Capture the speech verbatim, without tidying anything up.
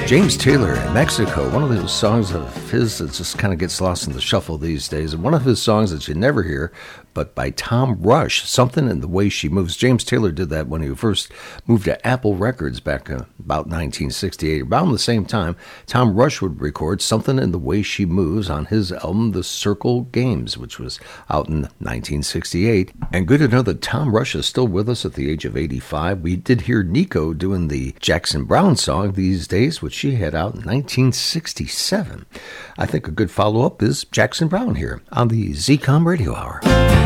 James Taylor in Mexico, one of those songs of his that just kind of gets lost in the shuffle these days. And one of his songs that you never hear, but by Tom Rush, Something in the Way She Moves. James Taylor did that when he first moved to Apple Records back in about nineteen sixty-eight. Around the same time, Tom Rush would record Something in the Way She Moves on his album The Circle Games, which was out in nineteen sixty-eight. And good to know that Tom Rush is still with us at the age of eighty-five. We did hear Nico doing the Jackson Browne song these days, which she had out in nineteen sixty-seven. I think a good follow-up is Jackson Browne here on the Z COM Radio Hour.